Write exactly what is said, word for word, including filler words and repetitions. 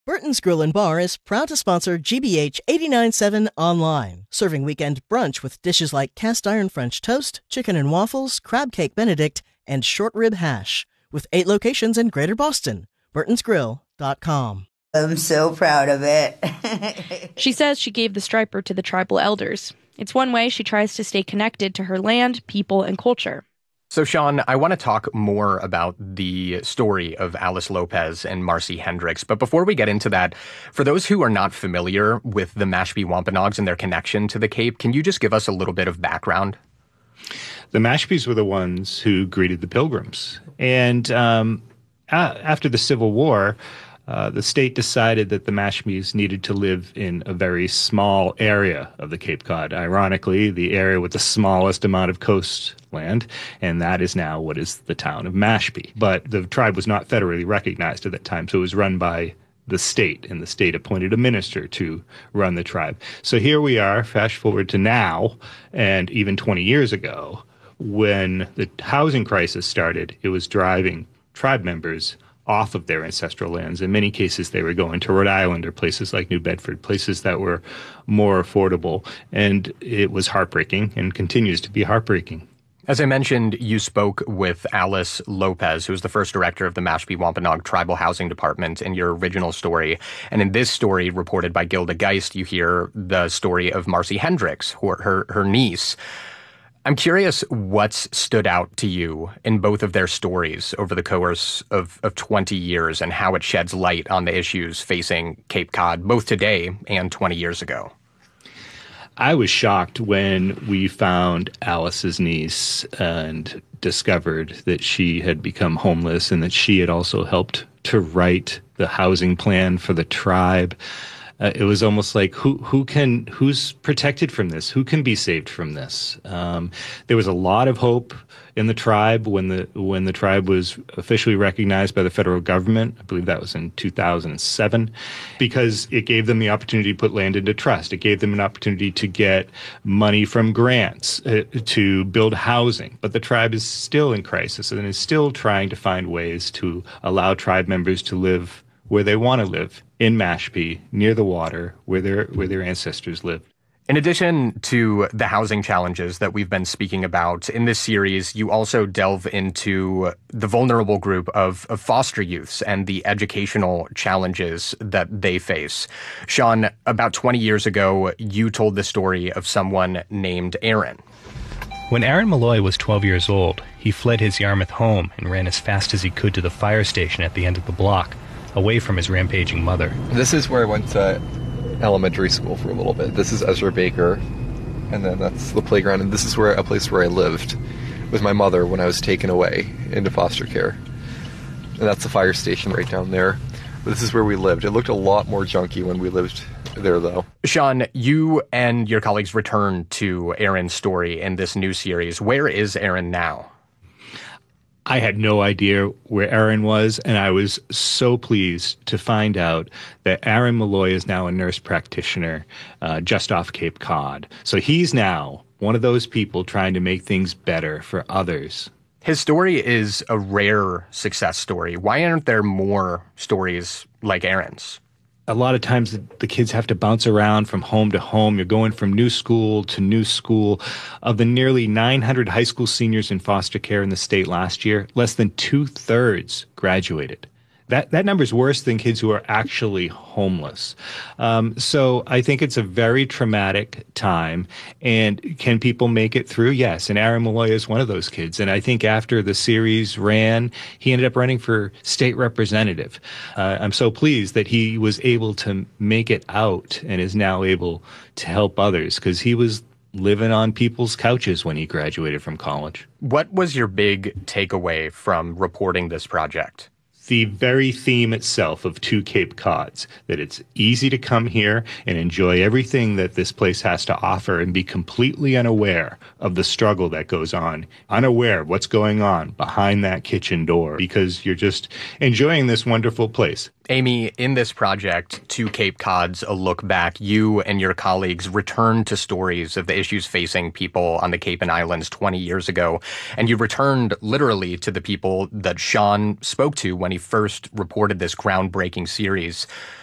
Burton's Grill and Bar is proud to sponsor G B H eighty-nine point seven Online, serving weekend brunch with dishes like cast iron French toast, chicken and waffles, crab cake Benedict, and short rib hash, with eight locations in Greater Boston. burtons grill dot com. I'm so proud of it. She says she gave the striper to the tribal elders. It's one way she tries to stay connected to her land, people, and culture. So, Sean, I want to talk more about the story of Alice Lopez and Marcy Hendricks. But before we get into that, for those who are not familiar with the Mashpee Wampanoags and their connection to the Cape, can you just give us a little bit of background? The Mashpees were the ones who greeted the Pilgrims. And um, a- after the Civil War, Uh, the state decided that the Mashpees needed to live in a very small area of the Cape Cod. Ironically, the area with the smallest amount of coastland, and that is now what is the town of Mashpee. But the tribe was not federally recognized at that time, so it was run by the state, and the state appointed a minister to run the tribe. So here we are, fast forward to now, and even twenty years ago, when the housing crisis started, it was driving tribe members off of their ancestral lands. In many cases, they were going to Rhode Island or places like New Bedford, places that were more affordable. And it was heartbreaking and continues to be heartbreaking. As I mentioned, you spoke with Alice Lopez, who was the first director of the Mashpee Wampanoag Tribal Housing Department in your original story. And in this story, reported by Gilda Geist, you hear the story of Marcy Hendricks, her, her, her niece. I'm curious what's stood out to you in both of their stories over the course of, of twenty years and how it sheds light on the issues facing Cape Cod, both today and twenty years ago. I was shocked when we found Alice's niece and discovered that she had become homeless and that she had also helped to write the housing plan for the tribe. Uh, it was almost like who who can who's protected from this? Who can be saved from this? Um, there was a lot of hope in the tribe when the when the tribe was officially recognized by the federal government. I believe that was in two thousand seven, because it gave them the opportunity to put land into trust. It gave them an opportunity to get money from grants uh, to build housing. But the tribe is still in crisis and is still trying to find ways to allow tribe members to live where they want to live, in Mashpee, near the water, where their where their ancestors lived. In addition to the housing challenges that we've been speaking about, in this series, you also delve into the vulnerable group of, of foster youths and the educational challenges that they face. Sean, about twenty years ago, you told the story of someone named Aaron. When Aaron Malloy was twelve years old, he fled his Yarmouth home and ran as fast as he could to the fire station at the end of the block, away from his rampaging mother. This is where I went to elementary school for a little bit. This is Ezra Baker, and then that's the playground, and this is where a place where I lived with my mother when I was taken away into foster care. And that's the fire station right down there. But this is where we lived. It looked a lot more junky when we lived there, though. Sean, you and your colleagues returned to Aaron's story in this new series. Where is Aaron now? I had no idea where Aaron was, and I was so pleased to find out that Aaron Malloy is now a nurse practitioner uh, just off Cape Cod. So he's now one of those people trying to make things better for others. His story is a rare success story. Why aren't there more stories like Aaron's? A lot of times the, the kids have to bounce around from home to home. You're going from new school to new school. Of the nearly nine hundred high school seniors in foster care in the state last year, less than two-thirds graduated. That that number is worse than kids who are actually homeless. Um, so I think it's a very traumatic time. And can people make it through? Yes. And Aaron Malloy is one of those kids. And I think after the series ran, he ended up running for state representative. Uh, I'm so pleased that he was able to make it out and is now able to help others, because he was living on people's couches when he graduated from college. What was your big takeaway from reporting this project? The very theme itself of Two Cape Cods, that it's easy to come here and enjoy everything that this place has to offer and be completely unaware of the struggle that goes on, unaware of what's going on behind that kitchen door, because you're just enjoying this wonderful place. Amy, in this project, Two Cape Cods, A Look Back, you and your colleagues returned to stories of the issues facing people on the Cape and Islands twenty years ago, and you returned literally to the people that Sean spoke to when he first reported this groundbreaking series.